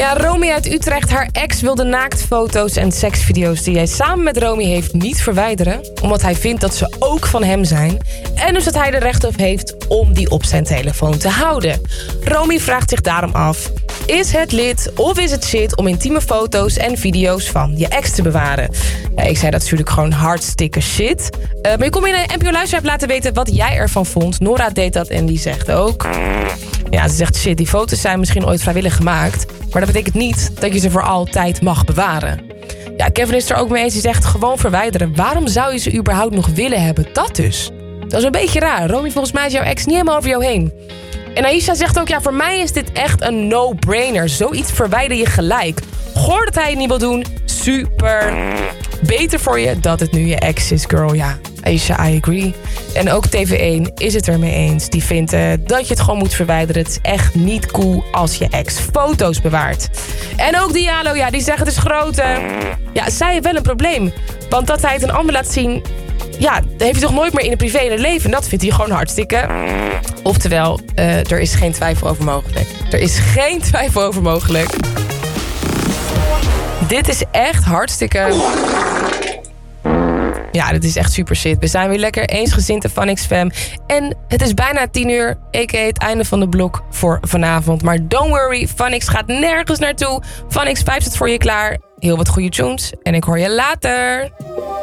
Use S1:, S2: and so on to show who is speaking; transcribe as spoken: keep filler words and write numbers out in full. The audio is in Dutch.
S1: Ja, Romy uit Utrecht, haar ex wil de naaktfoto's en seksvideo's die hij samen met Romy heeft niet verwijderen. Omdat hij vindt dat ze ook van hem zijn. En dus dat hij er recht op heeft om die op zijn telefoon te houden. Romy vraagt zich daarom af: is het lid of is het shit om intieme foto's en video's van je ex te bewaren? Ja, ik zei dat natuurlijk gewoon hartstikke shit. Uh, maar je kon me in de N P O Luisteraar laten weten wat jij ervan vond. Nora deed dat en die zegt ook: ja, ze zegt shit, die foto's zijn misschien ooit vrijwillig gemaakt. Maar dat betekent niet dat je ze voor altijd mag bewaren. Ja, Kevin is er ook mee eens. Hij zegt gewoon verwijderen. Waarom zou je ze überhaupt nog willen hebben? Dat dus. Dat is een beetje raar. Romy, volgens mij is jouw ex niet helemaal over jou heen. En Aisha zegt ook, ja, voor mij is dit echt een no-brainer. Zoiets verwijder je gelijk. Goor dat hij het niet wil doen. Super. Beter voor je dat het nu je ex is, girl. Ja, Aisha, I agree. En ook T V één is het ermee eens. Die vindt uh, dat je het gewoon moet verwijderen. Het is echt niet cool als je ex foto's bewaart. En ook Diallo, ja, die zegt het is groot. Uh, ja, zij heeft wel een probleem. Want dat hij het een ander laat zien, ja, dat heeft hij toch nooit meer in een privé in het leven. Dat vindt hij gewoon hartstikke. Oftewel, uh, er is geen twijfel over mogelijk. Er is geen twijfel over mogelijk. Dit is echt hartstikke... Ja, dit is echt super shit. We zijn weer lekker eensgezind van X F M. En het is bijna tien uur, a k a het einde van de blok voor vanavond. Maar don't worry, Funix gaat nergens naartoe. Funix vijf zit voor je klaar. Heel wat goede tunes. En ik hoor je later.